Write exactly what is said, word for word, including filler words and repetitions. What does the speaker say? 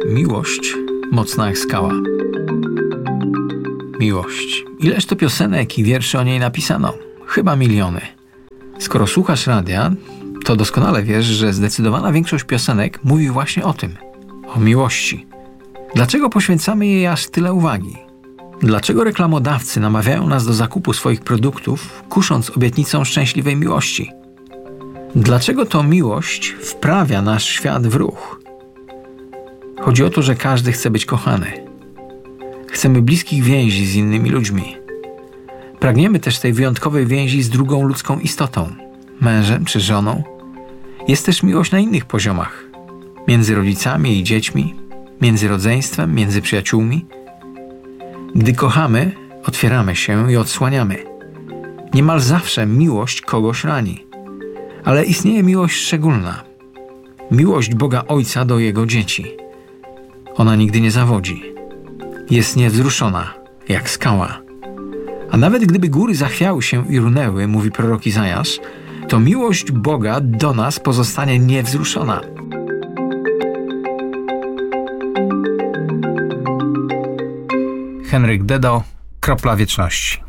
Miłość mocna jak skała. Miłość. Ileż to piosenek i wierszy o niej napisano? Chyba miliony. Skoro słuchasz radia, to doskonale wiesz, że zdecydowana większość piosenek mówi właśnie o tym. O miłości. Dlaczego poświęcamy jej aż tyle uwagi? Dlaczego reklamodawcy namawiają nas do zakupu swoich produktów, kusząc obietnicą szczęśliwej miłości? Dlaczego to miłość wprawia nasz świat w ruch? Chodzi o to, że każdy chce być kochany. Chcemy bliskich więzi z innymi ludźmi. Pragniemy też tej wyjątkowej więzi z drugą ludzką istotą, mężem czy żoną. Jest też miłość na innych poziomach. Między rodzicami i dziećmi, między rodzeństwem, między przyjaciółmi. Gdy kochamy, otwieramy się i odsłaniamy. Niemal zawsze miłość kogoś rani. Ale istnieje miłość szczególna. Miłość Boga Ojca do Jego dzieci. Ona nigdy nie zawodzi. Jest niewzruszona, jak skała. A nawet gdyby góry zachwiały się i runęły, mówi prorok Izajasz, to miłość Boga do nas pozostanie niewzruszona. Henryk Dedo, Kropla Wieczności.